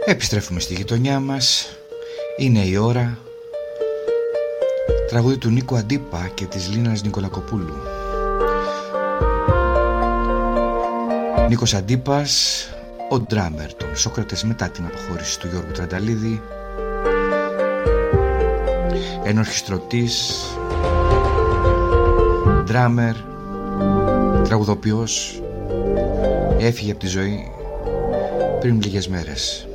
Επιστρέφουμε στη γειτονιά μας. Είναι η ώρα. Τραγούδι του Νίκου Αντίπα και της Λίνας Νικολακοπούλου. Νίκος Αντίπας, ο ντράμερ των Σόκρατες μετά την αποχώρηση του Γιώργου Τρανταλίδη, ενορχιστρωτής, ντράμερ, τραγουδοποιός, έφυγε από τη ζωή πριν λίγες μέρες.